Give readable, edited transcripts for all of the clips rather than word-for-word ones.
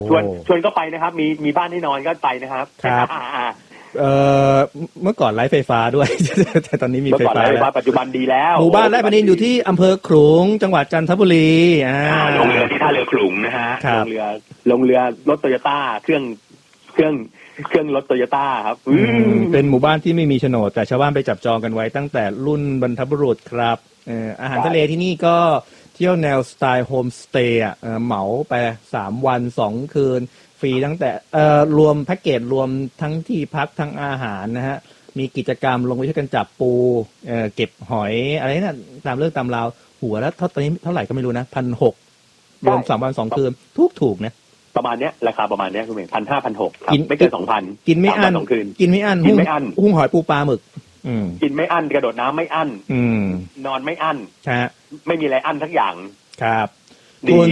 ชวนก็ไปนะครับมีบ้านให้นอนก็ไปนะครับครับเมื่อก่อนไร้ไฟฟ้าด้วย แต่ตอนนี้มีไฟฟ้าแล้วปัจจุบันดีแล้วหมู่บ้านไร่ปนินอยู่ที่อำเภอขลุงจังหวัดจันทบุรีลงเรือที่ท่าเรือขลุงนะฮะลงเรือรถโตโยต้าเครื่องรถโตโยต้าครับเป็นหมู่บ้านที่ไม่มีโฉนดแต่ชาวบ้านไปจับจองกันไว้ตั้งแต่รุ่นบรรพบุรุษครับอาหารทะเลที่นี่ก็เที่ยวแนวสไตล์โฮมสเตย์เหมาไป3 วัน 2 คืนฟรีตั้งแต่รวมแพ็กเกจรวมทั้งที่พักทั้งอาหารนะฮะมีกิจกรรมลงไปช่วยกันจับปูเก็บหอยอะไรนั่นตามเรื่องตามราวหัวแล้วตอนนี้เท่าไหร่ก็ไม่รู้นะ 1,600 รวม3 วัน 2 คืนถูกนะประมาณเนี้ยราคาประมาณเนี้ยคุณเอง 1,500-1,600 ครับไม่เกิน 2,000 กินไม่อั้นหุ้งหอยปูปลาหมึกกินไม่อั้นกระโดดน้ำไม่อั้นนอนไม่อั้นไม่มีอะไรอั้นทั้งอย่างครับคุณ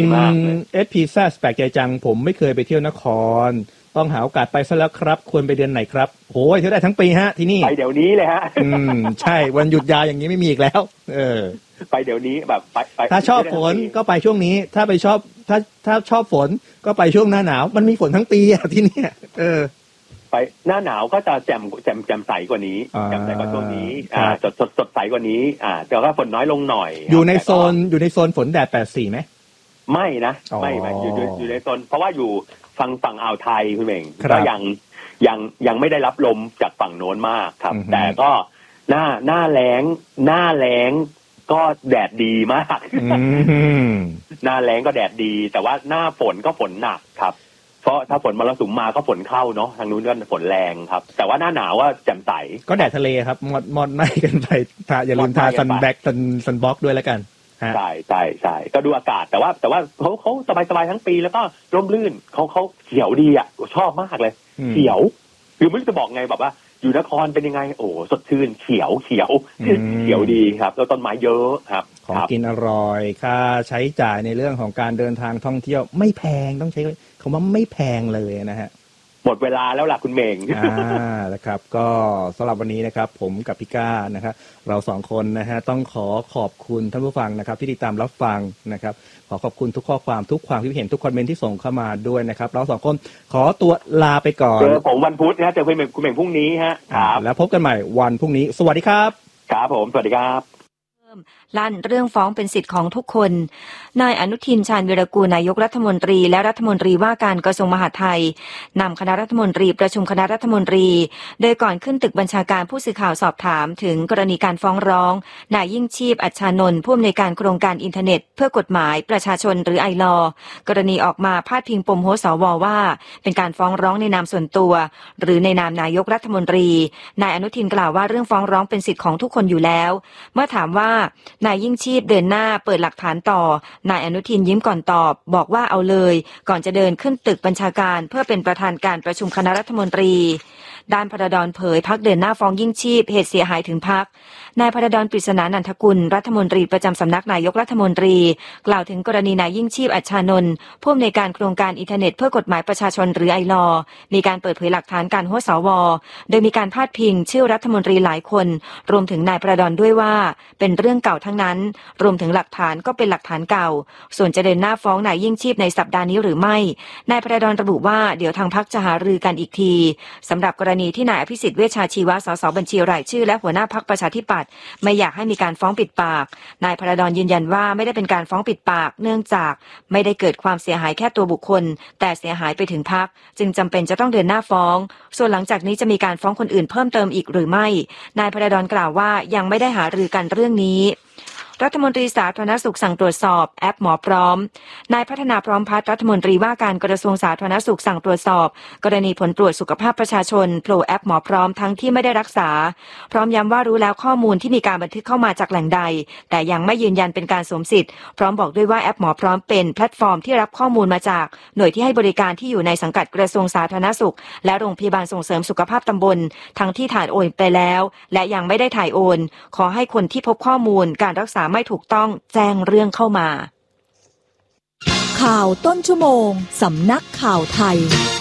SPZ แปลกใจจังผมไม่เคยไปเที่ยวนครต้องหาโอกาสไปซะแล้วครับควรไปเดือนไหนครับโหเที่ยวได้ทั้งปีฮะที่นี่ไปเดี๋ยวนี้เลยฮะใช่วันหยุดยาวอย่างนี้ไม่มีอีกแล้วไปเดี๋ยวนี้แบบไปถ้าชอบฝนก็ไปช่วงนี้ถ้าชอบฝนก็ไปช่วงหน้าหนาวมันมีฝนทั้งปีอ่ะที่นี่ไปหน้าหนาวก็จะแจ่มใสกว่านี้แจ่มใสกว่าช่วงนี้สดใสกว่านี้แต่ก็ฝนน้อยลงหน่อยอยู่ในโซนฝนแดด84ไหมไม่นะไม่อยู่ในโซนเพราะว่าอยู่ฝั่งอ่าวไทยคุณเองก็ยังไม่ได้รับลมจากฝั่งโน้นมากครับแต่ก็หน้าแล้งก็แดดดีมากหน้าแล้งก็แดดดีแต่ว่าหน้าฝนก็ฝนหนักครับเพราะถ้าฝนมรสุมมาก็ฝนเข้าเนาะทางนู้นก็ฝนแรงครับแต่ว่าหน้าหนาวว่าแจ่มใสก็แดดทะเลครับมอดไหม้กันไปอย่าลืมทาซันแบ็กซันบล็อกด้วยแล้วกันใช่ก็ดูอากาศแต่ว่าเขาสบายทั้งปีแล้วก็ร่มรื่นเขาเขียวดีอ่ะชอบมากเลยเขียวคือไม่รู้จะบอกไงแบบว่าอยู่นครเป็นยังไงโอ้สดชื่นเขียวดีครับแล้วต้นไม้เยอะครับของกินอร่อยค่าใช้จ่ายในเรื่องของการเดินทางท่องเที่ยวไม่แพงต้องใช้คำว่าไม่แพงเลยนะฮะหมดเวลาแล้วล่ะคุณเมงนะครับก็สำหรับวันนี้นะครับผมกับพี่ก้านะครับเรา2 คนนะฮะต้องขอบคุณท่านผู้ฟังนะครับที่ติดตามรับฟังนะครับขอบคุณทุกข้อความทุกความคิดเห็นทุกคอมเมนต์ที่ส่งเข้ามาด้วยนะครับเรา2 คนขอตัวลาไปก่อนเจอผมวันพุธนะเจอคุณเมงพรุ่งนี้ฮะครับแล้วพบกันใหม่วันพรุ่งนี้สวัสดีครับครับผมสวัสดีครับลั่นเรื่องฟ้องเป็นสิทธิ์ของทุกคนนายอนุทินชาญวีรกูลนายกรัฐมนตรีและรัฐมนตรีว่าการกระทรวงมหาดไทยนำคณะรัฐมนตรีประชุมคณะรัฐมนตรีโดยก่อนขึ้นตึกบัญชาการผู้สื่อข่าวสอบถามถึงกรณีการฟ้องร้องนายยิ่งชีพอัชชานนท์ผู้อำนวยการโครงการอินเทอร์เน็ตเพื่อกฎหมายประชาชนหรือไอลอกรณีออกมาพาดพิงปมโหสวว่าเป็นการฟ้องร้องในนามส่วนตัวหรือในนามนายกรัฐมนตรีนายอนุทินกล่าวว่าเรื่องฟ้องร้องเป็นสิทธิ์ของทุกคนอยู่แล้วเมื่อถามว่านายยิ่งชีพเดินหน้าเปิดหลักฐานต่อนายอนุทินยิ้มก่อนตอบบอกว่าเอาเลยก่อนจะเดินขึ้นตึกบัญชาการเพื่อเป็นประธานการประชุมคณะรัฐมนตรีด้านพรดรเผยพรรคเดินหน้าฟ้องยิ่งชีพเหตุเสียหายถึงพรรคนายพรดรปริศนานันทกุลรัฐมนตรีประจำสำนักนายกรัฐมนตรีกล่าวถึงกรณีนายยิ่งชีพอัชชานนท์ผู้อำนวยการโครงการอินเทอร์เน็ตเพื่อกฎหมายประชาชนหรือไอลอมีการเปิดเผยหลักฐานการหัวสวโดยมีการพาดพิงชื่อรัฐมนตรีหลายคนรวมถึงนายพรดรด้วยว่าเป็นเรื่องเก่าทั้งนั้นรวมถึงหลักฐานก็เป็นหลักฐานเก่าส่วนจะเดินหน้าฟ้องนายยิ่งชีพในสัปดาห์นี้หรือไม่นายพรดรระบุว่าเดี๋ยวทางพรรคจะหารือกันอีกทีสำหรับกรณีที่นายอภิสิทธิ์เวชชาชีวะสสบัญชีรายชื่อและหัวหน้าพรรคประชาธิปัตย์ไม่อยากให้มีการฟ้องปิดปากนายพรดรยืนยันว่าไม่ได้เป็นการฟ้องปิดปากเนื่องจากไม่ได้เกิดความเสียหายแค่ตัวบุคคลแต่เสียหายไปถึงพรรคจึงจำเป็นจะต้องเดินหน้าฟ้องส่วนหลังจากนี้จะมีการฟ้องคนอื่นเพิ่มเติมอีกหรือไม่นายพรดรกล่าวว่ายังไม่ได้หารือกันเรื่องนี้รัฐมนตรีสาธารณสุขสั่งตรวจสอบแอปหมอพร้อมนายพัฒนาพร้อมพัฒน์รัฐมนตรีว่าการกระทรวงสาธารณสุขสั่งตรวจสอบกรณีผลตรวจสุขภาพประชาชนโผล่แอปหมอพร้อมทั้งที่ไม่ได้รักษาพร้อมย้ำว่ารู้แล้วข้อมูลที่มีการบันทึกเข้ามาจากแหล่งใดแต่ยังไม่ยืนยันเป็นการสวมสิทธิ์พร้อมบอกด้วยว่าแอปหมอพร้อมเป็นแพลตฟอร์มที่รับข้อมูลมาจากหน่วยที่ให้บริการที่อยู่ในสังกัดกระทรวงสาธารณสุขและโรงพยาบาลส่งเสริมสุขภาพตำบลทั้งที่ถ่ายโอนไปแล้วและยังไม่ได้ถ่ายโอนขอให้คนที่พบข้อมูลการรักษาไม่ถูกต้องแจ้งเรื่องเข้ามาข่าวต้นชั่วโมงสำนักข่าวไทย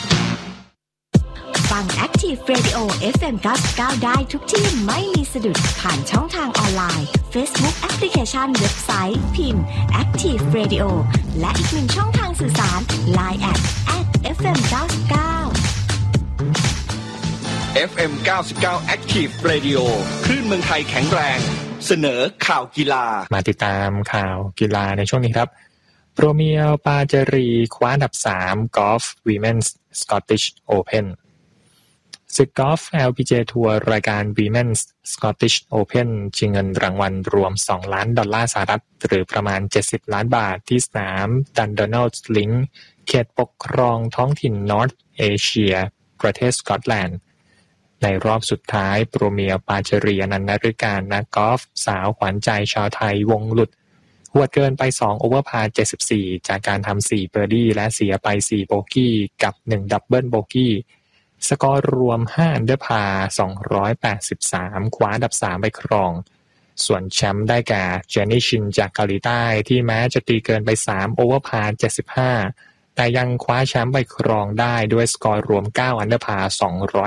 ฟัง Active Radio FM 99ได้ทุกที่ไม่มีสะดุดผ่านช่องทางออนไลน์ Facebook แอปพลิเคชันเว็บไซต์พิมพ์ Active Radio และอีกหนึ่งช่องทางสื่อสาร Line@ FM 99 Active Radio คลื่นเมืองไทยแข็งแรงเสนอข่าวกีฬามาติดตามข่าวกีฬาในช่วงนี้ครับโปรเมียลปาเจรีคว้าอันดับ3กอล์ฟวีแมนส์สกอตติชโอเพ่นศึกกอล์ฟ LPGA ทัวร์รายการ Women's Scottish Open ชิงเงินรางวัลรวม$2 ล้านหรือประมาณ70 ล้านบาทที่สนามดันโดนัลด์ลิงค์เขตปกครองท้องถิ่นนอร์ทเอเชียประเทศสกอตแลนด์ในรอบสุดท้ายโปรเมียลปาเจรีอนันต์นฤการนักกอล์ฟสาวขวัญใจชาวไทยวงหลุดหวดเกินไป2โอเวอร์พาร์74จากการทำ4เบอร์ดี้และเสียไป4โบกี้กับ1ดับเบิลโบกี้สกอร์รวม5อันเดอร์พาร์283คว้าอันดับ3ไปครองส่วนแชมป์ได้แก่เจนนี่ชินจากเกาหลีใต้ที่แม้จะตีเกินไป3โอเวอร์พาร์75แต่ยังคว้าแชมป์ไปครองได้ด้วยสกอร์รวม9อันเดอร์พาร์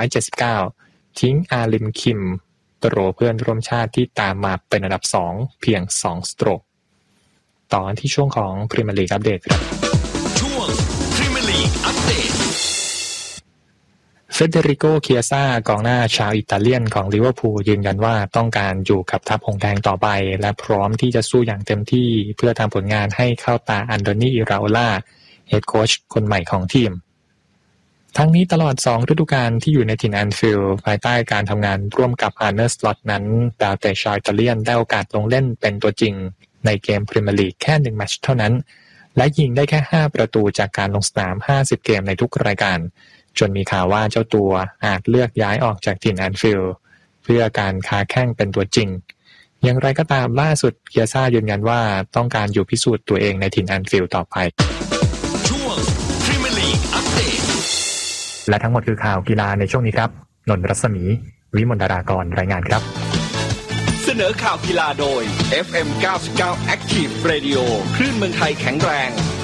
279ทิ้งอาลิมคิมโปรเพื่อนร่วมชาติที่ตามมาเป็นอันดับ2เพียง2สโตรกตอนที่ช่วงของพรีเมียร์ลีกอัปเดตครับช่วงพรีเมียร์ลีกอัปเดตเฟเดริโก เคียซ่ากองหน้าชาวอิตาเลียนของลิเวอร์พูลยืนยันว่าต้องการอยู่กับทัพหงส์แดงต่อไปและพร้อมที่จะสู้อย่างเต็มที่เพื่อทำผลงานให้เข้าตาอันโดนี อิราโอล่าเฮดโค้ชคนใหม่ของทีมทั้งนี้ตลอด2ฤดูกาลที่อยู่ในถิ่นแอนฟิลด์ภายใต้การทำงานร่วมกับอาร์เนอร์ สล็อตนั้นดาวเตะชาวอิตาเลียนได้โอกาสลงเล่นเป็นตัวจริงในเกมพรีเมียร์ลีกแค่1แมตช์เท่านั้นและยิงได้แค่5ประตูจากการลงสนาม50เกมในทุกรายการจนมีข่าวว่าเจ้าตัวอาจเลือกย้ายออกจากถิ่นแอนฟิลด์เพื่อการค้าแข้งเป็นตัวจริงอย่างไรก็ตามล่าสุดเคียซ่ายืนยันว่าต้องการอยู่พิสูจน์ตัวเองในถิ่นแอนฟิลด์ต่อไปช่วงพรีเมียร์ลีกอัปเดตและทั้งหมดคือข่าวกีฬาในช่วงนี้ครับนนท์รัศมีวิมลดารากรรายงานครับเสนอข่าวกีฬาโดย FM 99 Active Radio คลื่นเมืองไทยแข็งแรง